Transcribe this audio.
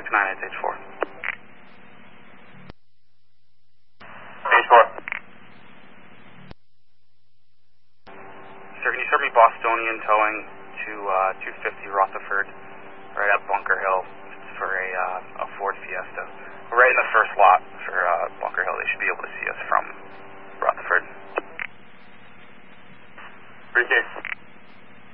29, it's H4. H4. Sir, can you serve me Bostonian towing to 250 Rutherford, right at Bunker Hill for a Ford Fiesta? We're right in the first lot for